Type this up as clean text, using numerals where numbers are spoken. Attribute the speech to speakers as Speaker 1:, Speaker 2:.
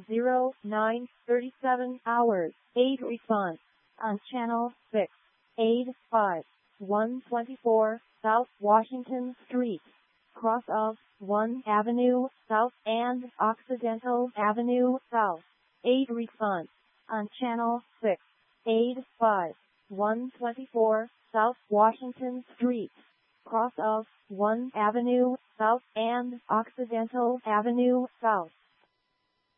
Speaker 1: 09:37 hours. Aid response on channel 6. Aid 5. 124 South Washington Street, cross of 1 Avenue South and Occidental Avenue South. Aid response on channel 6. Aid 5. 124 South Washington Street, cross of 1 Avenue South and Occidental Avenue South.